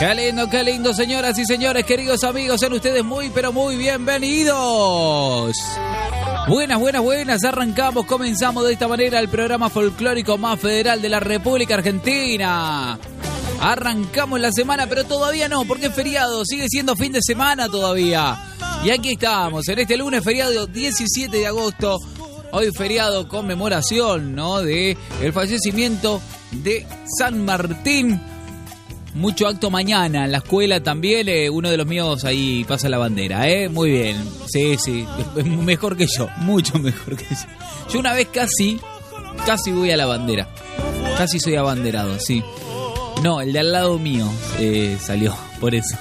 Qué lindo, señoras y señores, queridos amigos, sean ustedes muy, pero muy bienvenidos. Buenas, arrancamos, comenzamos de esta manera el programa folclórico más federal de la República Argentina. Arrancamos la semana, pero todavía no, porque es feriado, sigue siendo fin de semana todavía. Y aquí estamos, en este lunes feriado 17 de agosto, hoy feriado conmemoración, ¿no?, de el fallecimiento de San Martín. Mucho acto mañana en la escuela también, uno de los míos ahí pasa la bandera, muy bien, sí, mejor que yo, mucho mejor que yo. Yo una vez casi voy a la bandera, casi soy abanderado, sí. No, el de al lado mío salió, por eso.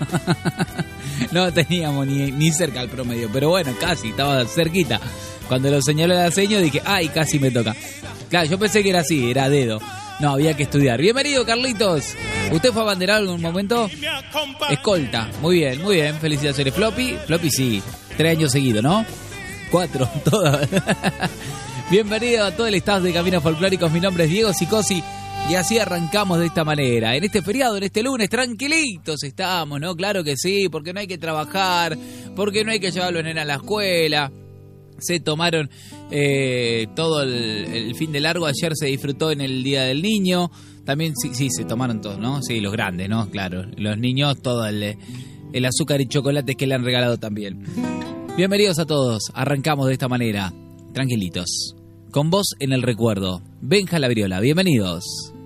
No teníamos ni cerca el promedio, pero bueno, casi, estaba cerquita. Cuando lo señaló la seño dije, ay, casi me toca. Claro, yo pensé que era así, era dedo. No, había que estudiar. Bienvenido, Carlitos. ¿Usted fue abanderado en algún momento? Escolta. Muy bien. Felicitaciones. Floppy sí. 3 años seguidos, ¿no? 4, todas. Bienvenido a todo el staff de Caminos Folclóricos. Mi nombre es Diego Sicosi. Y así arrancamos de esta manera. En este feriado, en este lunes, tranquilitos estamos, ¿no? Claro que sí, porque no hay que trabajar, porque no hay que llevar a los nenes a la escuela. Se tomaron todo el fin de largo. Ayer se disfrutó en el Día del Niño. También sí, se tomaron todos, ¿no? Sí, los grandes, ¿no? Claro, los niños, todo el azúcar y chocolates que le han regalado también. Bienvenidos a todos. Arrancamos de esta manera, tranquilitos. Con vos en el recuerdo. Benja Labriola, bienvenidos.